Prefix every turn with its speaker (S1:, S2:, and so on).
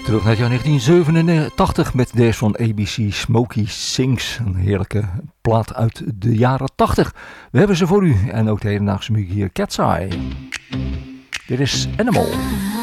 S1: Terug naar het jaar 1987 met deze van ABC Smokey Sings. Een heerlijke plaat uit de jaren 80. We hebben ze voor u en ook de hedendaagse muziek hier Cat's Eye. Dit is Animal.